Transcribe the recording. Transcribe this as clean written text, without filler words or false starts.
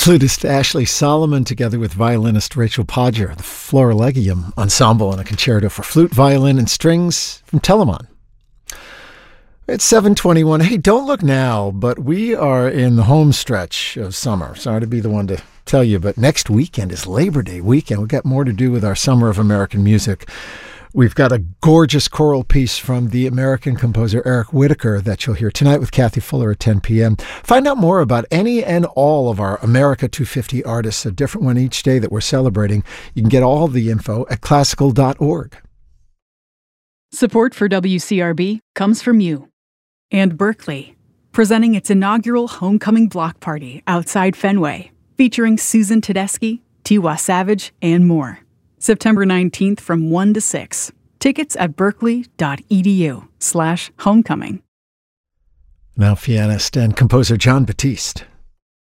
Flutist Ashley Solomon together with violinist Rachel Podger, the Florilegium Ensemble, and a concerto for flute, violin, and strings from Telemann. It's 7:21. Hey, don't look now, but we are in the home stretch of summer. Sorry to be the one to tell you, but next weekend is Labor Day weekend. We've got more to do with our Summer of American Music. We've got a gorgeous choral piece from the American composer Eric Whitacre that you'll hear tonight with Kathy Fuller at 10 p.m. Find out more about any and all of our America 250 artists, a different one each day that we're celebrating. You can get all the info at classical.org. Support for WCRB comes from you and Berkeley, presenting its inaugural Homecoming Block Party outside Fenway, featuring Susan Tedeschi, Tiwa Savage, and more. September 19th from 1 to 6. Tickets at berkeley.edu/homecoming. Now pianist and composer Jon Batiste.